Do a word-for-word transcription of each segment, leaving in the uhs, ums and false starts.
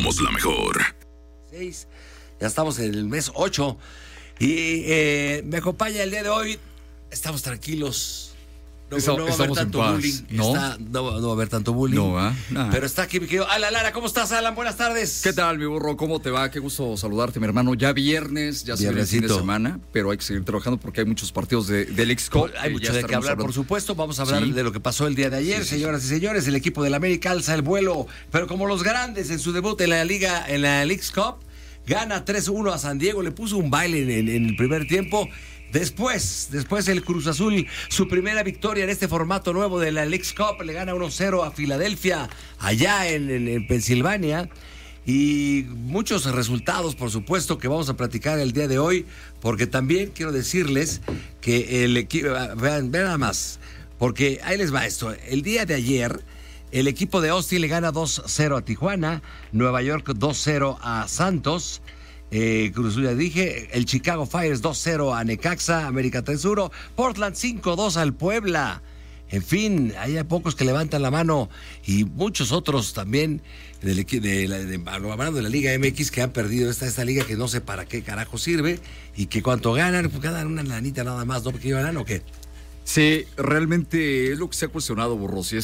somos la mejor. Seis, ya estamos en el mes ocho y eh, me acompaña el día de hoy. Estamos tranquilos. No, Está, no va a haber tanto bullying. ¿no? Está, no, no va a haber tanto bullying. No, ¿eh? Nah. Pero está aquí mi querido Alan Lara. ¿Cómo estás, Alan? Buenas tardes. ¿Qué tal, mi burro? ¿Cómo te va? Qué gusto saludarte, mi hermano. Ya viernes, ya se viene el fin de semana, pero hay que seguir trabajando porque hay muchos partidos de, del X-Cup. Hay mucho de qué hablar, hablando. por supuesto. Vamos a hablar Sí. de lo que pasó el día de ayer, Sí, sí, señoras y señores. El equipo del América alza el vuelo, pero como los grandes en su debut en la Liga, en la Leagues Cup, gana tres uno a San Diego. Le puso un baile en, en, en el primer tiempo. Después, después el Cruz Azul, su primera victoria en este formato nuevo de la Leagues Cup, le gana uno cero a Filadelfia, allá en, en, en Pensilvania. Y muchos resultados, por supuesto, que vamos a platicar el día de hoy, porque también quiero decirles que el equipo, vean, vean nada más, porque ahí les va esto. El día de ayer, el equipo de Austin le gana dos cero a Tijuana, Nueva York dos cero a Santos, Eh, Cruz Azul ya dije, el Chicago Fire dos cero a Necaxa, América tres uno, Portland cinco dos al Puebla. En fin, hay pocos que levantan la mano y muchos otros también del equi- de, la, de, hablando de la Liga M X que han perdido esta, esta liga que no sé para qué carajo sirve y que cuánto ganan, pues ganan una lanita nada más, ¿no? Porque ganan o qué. Sí, realmente es lo que se ha cuestionado, burro. Si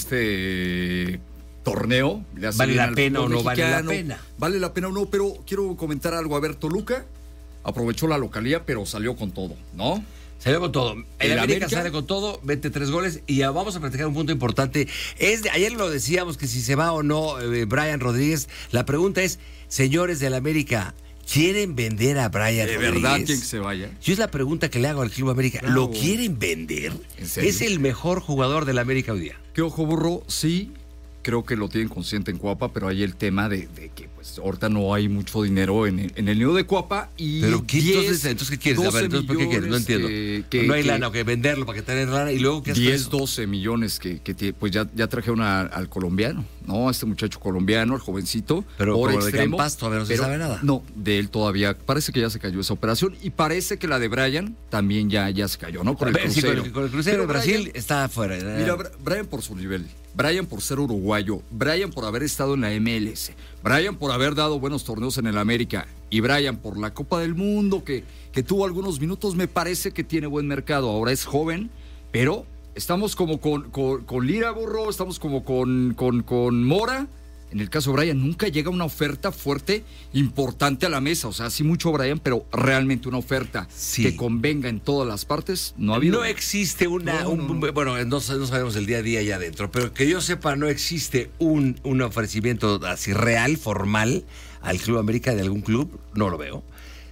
este torneo le hace ¿Vale bien la al pena fútbol o no vale la mexicano, pena? Vale la pena o no, pero quiero comentar algo. A ver, Toluca aprovechó la localía, pero salió con todo, ¿no? Salió con todo. El, ¿El América, América? sale con todo, mete tres goles y ya vamos a platicar un punto importante. Es de, ayer lo decíamos que si se va o no eh, Brian Rodríguez. La pregunta es, señores del América, ¿quieren vender a Brian ¿De Rodríguez? verdad quieren que se vaya? Yo es la pregunta que le hago al Club América. Claro. ¿Lo quieren vender? ¿En serio? Es el mejor jugador del América hoy día. ¿Qué ojo, burro? Sí, creo que lo tienen consciente en Cuapa, pero hay el tema de, de que pues ahorita no hay mucho dinero en el, en el nido de Cuapa y ¿Pero qué, diez, entonces, entonces qué quieres? A ver, entonces, ¿por qué quieres? No entiendo. Eh, que, no hay que lana, que venderlo para que tener lana y luego ¿qué diez, doce millones que, que tie- pues ya, ya trajeron a- al colombiano, ¿no? A este muchacho colombiano, al jovencito. Pero por como de extremo, Campas todavía no se pero sabe nada. No, de él todavía, parece que ya se cayó esa operación y parece que la de Brian también ya, ya se cayó, ¿no? Con el A ver, sí, crucero. con el, con el crucero Pero de Brasil Brian- está afuera. Mira, Bra- Brian por su nivel, Brian por ser uruguayo, Brian por haber estado en la M L S, Brian por haber dado buenos torneos en el América y Brian por la Copa del Mundo que, que tuvo algunos minutos, me parece que tiene buen mercado. Ahora es joven, pero estamos como con, con, con Lira, burro, estamos como con, con, con Mora. En el caso de Brian, nunca llega una oferta fuerte, importante a la mesa. O sea, sí mucho Brian, pero realmente una oferta Sí. que convenga en todas las partes, no ha habido. No existe una, No, no, un- no. bueno, no, no sabemos el día a día allá adentro, pero que yo sepa, no existe un, un ofrecimiento así real, formal, al Club América de algún club, no lo veo.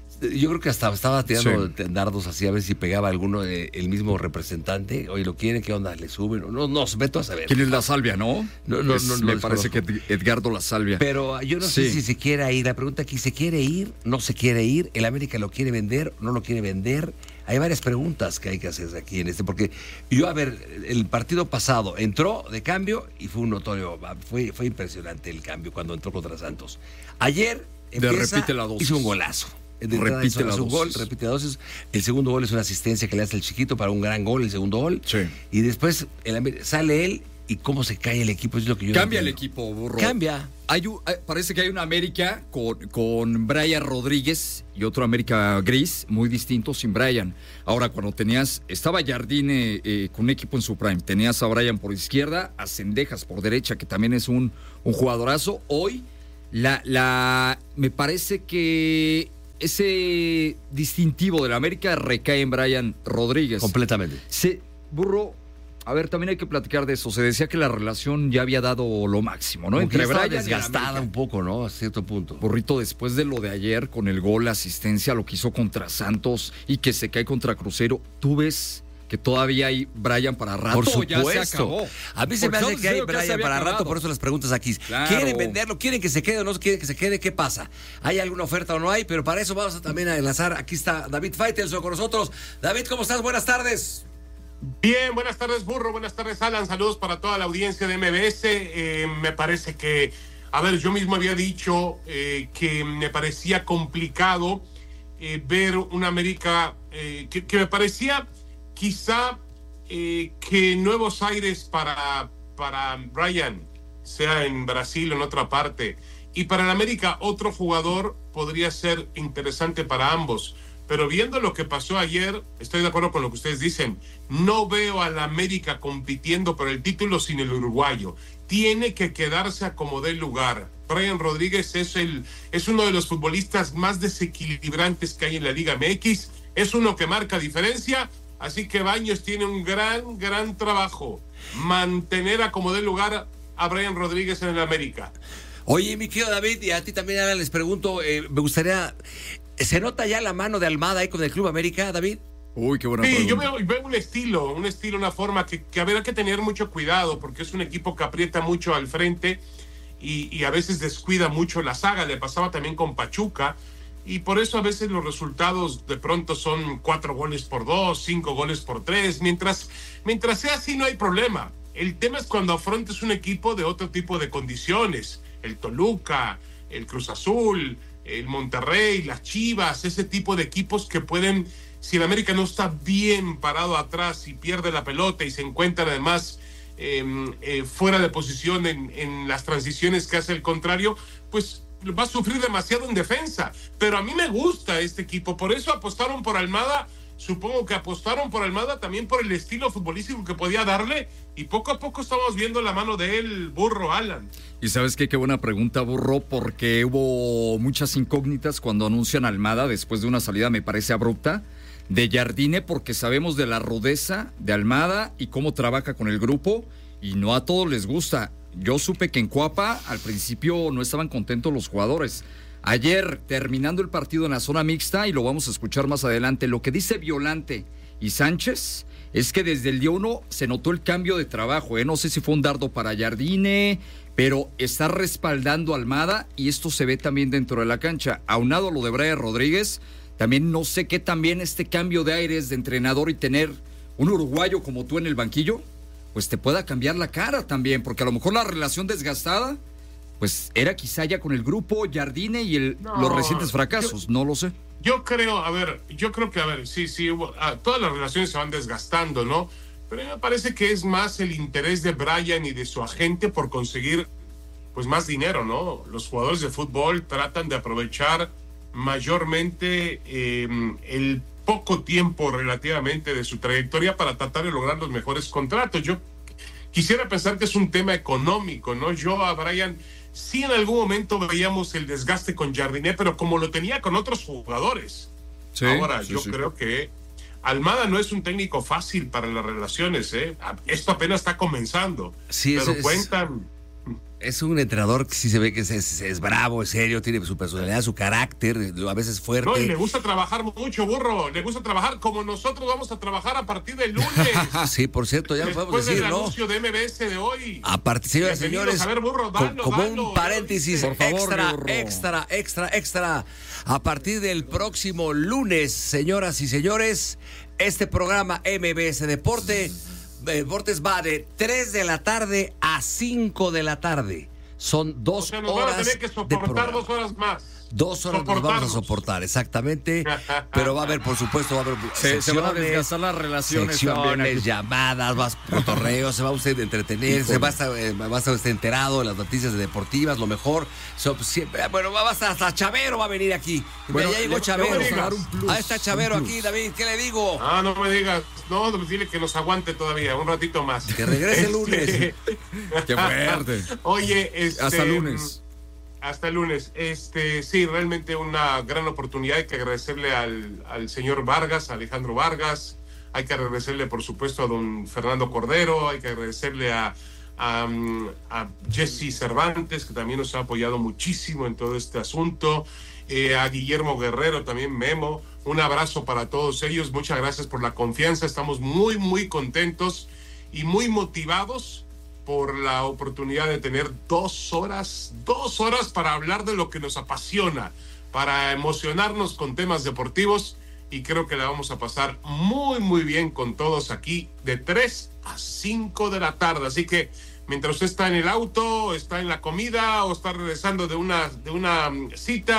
Yo creo que hasta estaba tirando Sí. dardos así a ver si pegaba alguno de, el mismo representante. Oye, ¿lo quieren? ¿Qué onda? ¿Le suben? No, no, veto a saber. ¿Quién es La Salvia, no? No, no, Es- no, no me desconozco. parece que Ed- Edgardo La Salvia. Pero yo no sé Sí. si se quiere ir. La pregunta aquí, ¿se quiere ir? ¿No se quiere ir? ¿El América lo quiere vender? ¿No lo quiere vender? Hay varias preguntas que hay que hacer aquí en este, porque yo, a ver, el partido pasado entró de cambio y fue un notorio, fue, fue impresionante el cambio cuando entró contra Santos. Ayer empieza, repite la dosis. hizo un golazo. De entrada Repite hizo- la hizo un gol, dosis. repite la dosis. El segundo gol es una asistencia que le hace el chiquito para un gran gol, el segundo gol. Sí. Y después el América- sale él y cómo se cae el equipo, es lo que yo no Cambia el entiendo. equipo, burro. Cambia. Hay un- hay- parece que hay una América con, con Brian Rodríguez y otro América gris, muy distinto, sin Brian. Ahora, cuando tenías, estaba Jardine eh, con un equipo en su prime, tenías a Brian por izquierda, a Cendejas por derecha, que también es un, un jugadorazo. Hoy, la, la, me parece que ese distintivo de la América recae en Brian Rodríguez. Completamente. Se, burro, a ver, también hay que platicar de eso. Se decía que la relación ya había dado lo máximo, ¿no? Como que ya estaba Brian y el desgastada América. un poco, ¿no? A cierto punto. Burrito, después de lo de ayer con el gol, la asistencia, lo que hizo contra Santos y que se cae contra Crucero, ¿tú ves que todavía hay Brian para rato? Por o ya se supuesto. acabó? A mí se me Porque hace estamos que hay diciendo ya se Brian había para rato, acabado. por eso las preguntas aquí. Claro. ¿Quieren venderlo? ¿Quieren que se quede o no quieren que se quede? ¿Qué pasa? ¿Hay alguna oferta o no hay? Pero para eso vamos a también a enlazar. Aquí está David Faitelson con nosotros. David, ¿cómo estás? Buenas tardes. Bien, buenas tardes, Burro, buenas tardes, Alan, saludos para toda la audiencia de M B S. Eh, me parece que, a ver, yo mismo había dicho eh, que me parecía complicado eh, ver una América, eh, que, que me parecía quizá eh, que nuevos aires para, para Brian, sea en Brasil o en otra parte, Y para el América, otro jugador podría ser interesante para ambos. Pero viendo lo que pasó ayer, estoy de acuerdo con lo que ustedes dicen. No veo al América compitiendo por el título sin el uruguayo. Tiene que quedarse a como dé lugar. Brian Rodríguez es, el, es uno de los futbolistas más desequilibrantes que hay en la Liga M X. Es uno que marca diferencia. Así que Baños tiene un gran, gran trabajo. Mantener a como dé lugar a Brian Rodríguez en el América. Oye, mi querido David, y a ti también, Alan, les pregunto, eh, me gustaría... ¿Se nota ya la mano de Almada ahí con el Club América, David? Uy, qué buena sí, pregunta. yo veo, veo un estilo, un estilo, una forma que, que habrá que tener mucho cuidado, porque es un equipo que aprieta mucho al frente y, y a veces descuida mucho la saga. Le pasaba también con Pachuca, y por eso a veces los resultados de pronto son cuatro goles por dos, cinco goles por tres. Mientras, mientras sea así, no hay problema. El tema es cuando afrontes un equipo de otro tipo de condiciones. El Toluca, el Cruz Azul, el Monterrey, las Chivas, ese tipo de equipos que pueden, si el América no está bien parado atrás y pierde la pelota y se encuentra además eh, eh, fuera de posición en, en las transiciones que hace el contrario, pues va a sufrir demasiado en defensa. Pero a mí me gusta este equipo, por eso apostaron por Almada. Supongo que apostaron por Almada también por el estilo futbolístico que podía darle, y poco a poco estamos viendo la mano de él, Burro, Alan. Y ¿sabes qué? Qué buena pregunta, Burro, porque hubo muchas incógnitas cuando anuncian a Almada después de una salida, me parece abrupta, de Jardine, porque sabemos de la rudeza de Almada y cómo trabaja con el grupo, y no a todos les gusta. Yo supe que en Cuapa al principio no estaban contentos los jugadores. Ayer, terminando el partido en la zona mixta, y lo vamos a escuchar más adelante, lo que dice Violante y Sánchez es que desde el día uno se notó el cambio de trabajo, ¿eh? No sé si fue un dardo para Jardine, pero está respaldando a Almada, y esto se ve también dentro de la cancha. Aunado a lo de Brian Rodríguez, también no sé qué también este cambio de aires de entrenador y tener un uruguayo como tú en el banquillo, pues te pueda cambiar la cara también, porque a lo mejor la relación desgastada pues era quizá ya con el grupo, Jardine y el, no, los recientes fracasos, yo, no lo sé. Yo creo, a ver, yo creo que, a ver, sí, sí, hubo, ah, todas las relaciones se van desgastando, ¿no? Pero me parece que es más el interés de Brian y de su agente por conseguir, pues, más dinero, ¿no? Los jugadores de fútbol tratan de aprovechar mayormente eh, el poco tiempo relativamente de su trayectoria para tratar de lograr los mejores contratos. Yo quisiera pensar que es un tema económico, ¿no? Yo a Brian... Sí, en algún momento veíamos el desgaste con Jardine, pero como lo tenía con otros jugadores. Sí, Ahora, sí, yo sí. creo que Almada no es un técnico fácil para las relaciones, ¿eh? Esto apenas está comenzando. Sí, pero es, cuentan... Es un entrenador que sí se ve que es, es, es bravo, es serio, tiene su personalidad, su carácter, a veces fuerte. No, y le gusta trabajar mucho, Burro. Le gusta trabajar como nosotros vamos a trabajar a partir del lunes. Sí, por cierto, ya lo podemos decir, ¿no? Después del anuncio de M B S de hoy. A partir, señoras y señores, a ver, Burro, dalo, como dalo, un paréntesis, por favor, extra, Burro. extra, extra, extra. A partir del próximo lunes, señoras y señores, este programa M B S Deporte, Deportes va de tres de la tarde a cinco de la tarde. Son dos o sea, nos horas van a tener que soportar dos horas más. Dos horas nos vamos a soportar, exactamente. Pero va a haber, por supuesto, va a haber se, se van a desgastar las relaciones, secciones, llamadas, más cotorreos, se va usted a entretener, se va a estar, eh, va a estar usted enterado de las noticias deportivas, lo mejor. So, siempre, bueno, va a estar hasta Chavero va a venir aquí. Bueno, ya llegó Chavero. Ahí está Chavero aquí, David, ¿qué le digo? Ah, no me digas, no, dile que nos aguante todavía, un ratito más. Que regrese el lunes. Qué fuerte. Oye, este, hasta el lunes. Hasta el lunes. Este, sí, realmente una gran oportunidad. Hay que agradecerle al, al señor Vargas, a Alejandro Vargas. Hay que agradecerle, por supuesto, a don Fernando Cordero. Hay que agradecerle a, a, a Jesse Cervantes, que también nos ha apoyado muchísimo en todo este asunto. Eh, a Guillermo Guerrero, también Memo. Un abrazo para todos ellos. Muchas gracias por la confianza. Estamos muy, muy contentos y muy motivados por la oportunidad de tener dos horas, dos horas para hablar de lo que nos apasiona, para emocionarnos con temas deportivos, y creo que la vamos a pasar muy, muy bien con todos aquí de tres a cinco de la tarde. Así que mientras usted está en el auto, está en la comida o está regresando de una, de una cita,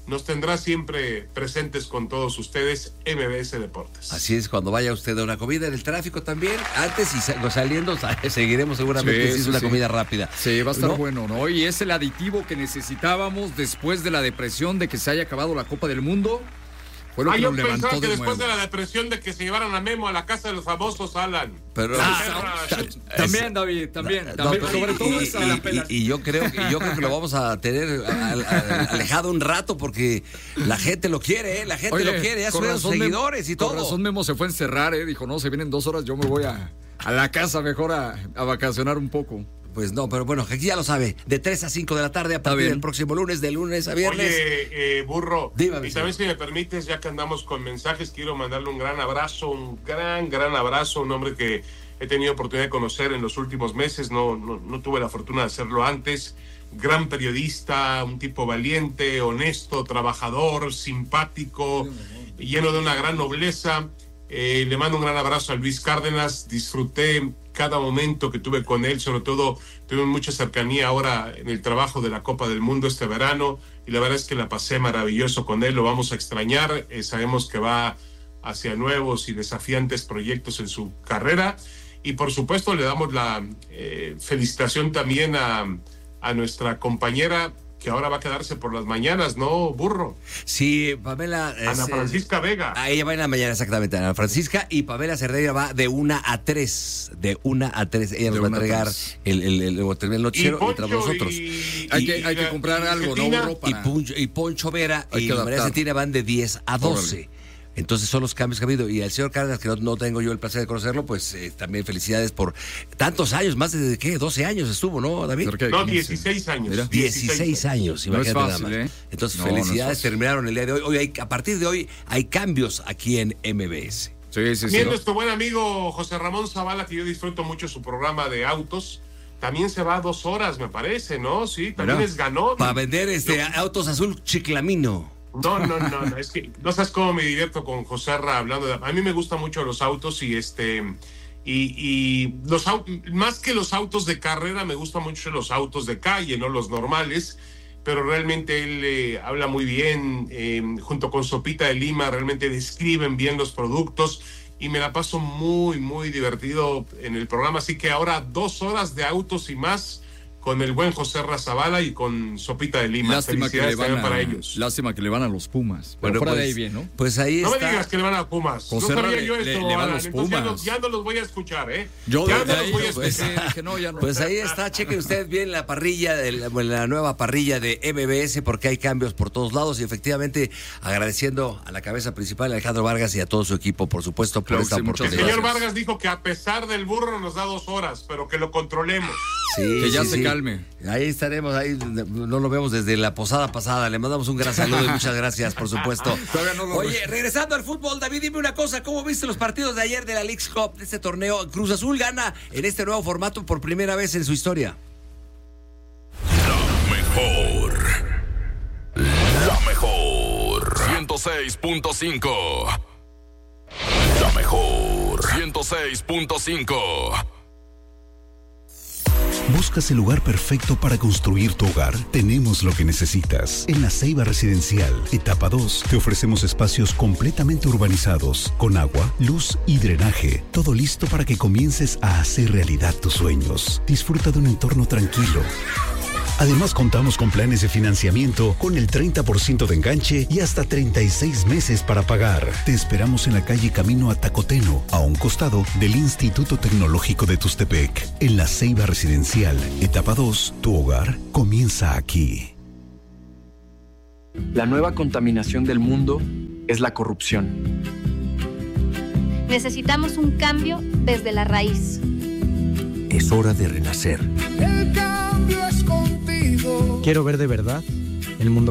nos tendrá siempre presentes con todos ustedes, M B S Deportes. Así es, cuando vaya usted a una comida en el tráfico también, antes y saliendo seguiremos seguramente, sí, si es una sí. comida rápida. Sí, va a estar ¿no? bueno, ¿no? Y es el aditivo que necesitábamos después de la depresión de que se haya acabado la Copa del Mundo. Fue lo ah, que yo nos levantó pensaba que de después nuevo. de la depresión de que se llevaran a Memo a la casa de los famosos, Alan. Pero ah, también, David, también, no, también pero, sobre y, todo y, esa y, y yo creo que yo creo que lo vamos a tener alejado un rato porque la gente lo quiere, ¿eh? La gente Oye, lo quiere, ya son seguidores y todo. Con razón Memo se fue a encerrar, ¿eh? Dijo, no, se vienen dos horas, yo me voy a, a la casa mejor a, a vacacionar un poco. Pues no, pero bueno, aquí ya lo sabe, de tres a cinco de la tarde a partir del próximo lunes, de lunes a viernes. Oye, eh, Burro, Dígame, y también si me permites, ya que andamos con mensajes, quiero mandarle un gran abrazo, un gran, gran abrazo, un hombre que he tenido oportunidad de conocer en los últimos meses, no, no, no tuve la fortuna de hacerlo antes, gran periodista, un tipo valiente, honesto, trabajador, simpático, lleno de una gran nobleza. Eh, le mando un gran abrazo a Luis Cárdenas, disfruté cada momento que tuve con él, sobre todo tuve mucha cercanía ahora en el trabajo de la Copa del Mundo este verano y la verdad es que la pasé maravilloso con él, lo vamos a extrañar, eh, sabemos que va hacia nuevos y desafiantes proyectos en su carrera y por supuesto le damos la eh, felicitación también a, a nuestra compañera que ahora va a quedarse por las mañanas, ¿no, Burro? Sí, Pamela... Ana Francisca Vega. Ah, ella va en la mañana, exactamente, Ana Francisca, y Pamela Cerdeira va de una a tres, de una a tres. Ella nos va a entregar el, el, el, el, el noticiero y entre nosotros. Y, hay y, que, hay que comprar algo, ¿no, Burro? Para... Y, Poncho, y Poncho Vera y María Centina van de diez a doce. Órale. Entonces son los cambios que ha habido. Y al señor Cárdenas, que no, no tengo yo el placer de conocerlo, pues eh, también felicidades por tantos años, más de, ¿qué? doce años estuvo, ¿no, David? No, dieciséis años. Mira. dieciséis años, imagínate no es fácil, nada más. ¿eh? Entonces, no, felicidades, no terminaron el día de hoy. hoy hay, a partir de hoy hay cambios aquí en M B S. Sí, sí, sí. Viendo nuestro buen amigo José Ramón Zavala, que yo disfruto mucho su programa de autos, también se va a dos horas, me parece, ¿no? Sí, también Mira, es ganó. Para vender este no. autos azul chiclamino. No, no, no, no, es que no sabes cómo me divierto con José Ra hablando de... A mí me gustan mucho los autos y este... Y, y los más que los autos de carrera, me gustan mucho los autos de calle, no los normales, pero realmente él eh, habla muy bien, eh, junto con Sopita de Lima, realmente describen bien los productos y me la paso muy, muy divertido en el programa, así que ahora dos horas de autos y más con el buen José Razabala y con Sopita de Lima. Lástima que le van a, para ellos. Lástima que le van a los Pumas. Bueno, fuera pues, de ahí bien, ¿no? Pues ahí no está. No me digas que le van a Pumas. José no sabía le, yo esto. Le, le van a los Pumas. Ya no, ya no los voy a escuchar, ¿eh? Yo ya de no ahí, los voy a pues, escuchar. dije, no, ya no. Pues ahí está, chequen ustedes bien la parrilla, de la, la nueva parrilla de M B S, porque hay cambios por todos lados y efectivamente agradeciendo a la cabeza principal, Alejandro Vargas, y a todo su equipo, por supuesto, por claro, esta sí, oportunidad. El señor Vargas dijo que a pesar del burro nos da dos horas, pero que lo controlemos. Sí, que ya sí, se sí. calme. Ahí estaremos, ahí no lo vemos desde la posada pasada. Le mandamos un gran saludo y muchas gracias, por supuesto. No lo Oye, regresando al fútbol, David, dime una cosa, ¿cómo viste los partidos de ayer de la Leagues Cup, de este torneo? Cruz Azul gana en este nuevo formato por primera vez en su historia. La mejor. La mejor. ciento seis punto cinco. La mejor. ciento seis punto cinco. ¿Buscas el lugar perfecto para construir tu hogar? Tenemos lo que necesitas. En La Ceiba Residencial, etapa dos, te ofrecemos espacios completamente urbanizados, con agua, luz y drenaje. Todo listo para que comiences a hacer realidad tus sueños. Disfruta de un entorno tranquilo. Además, contamos con planes de financiamiento con el treinta por ciento de enganche y hasta treinta y seis meses para pagar. Te esperamos en la calle Camino a Tacoteno, a un costado del Instituto Tecnológico de Tustepec. En La Ceiba Residencial, etapa dos, tu hogar comienza aquí. La nueva contaminación del mundo es la corrupción. Necesitamos un cambio desde la raíz. Es hora de renacer. El cambio es contigo. Quiero ver de verdad el mundo